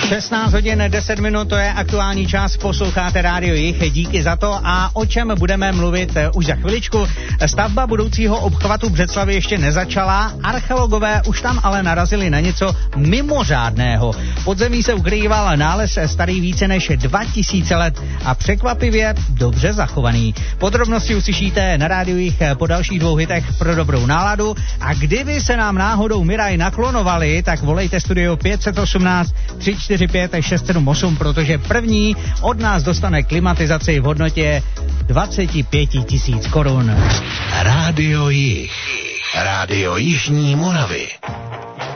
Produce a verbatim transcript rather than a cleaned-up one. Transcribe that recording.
šestnáct hodin deset minut, to je aktuální čas, posloucháte Rádio Jich, díky za to. A o čem budeme mluvit už za chviličku? Stavba budoucího obchvatu Břeclavi ještě nezačala, archeologové už tam ale narazili na něco mimořádného. Pod zemí se ukrýval nález starý více než dva tisíce let a překvapivě dobře zachovaný. Podrobnosti uslyšíte na Rádiu Jich po dalších dvou hitech pro dobrou náladu. A kdyby se nám náhodou Miraj naklonovali, tak volejte studio pět jedna osm tři čtyři pět šest sedm osm, protože první od nás dostane klimatizaci v hodnotě dvacet pět tisíc korun. Rádio Jich. Rádio Jižní Moravy.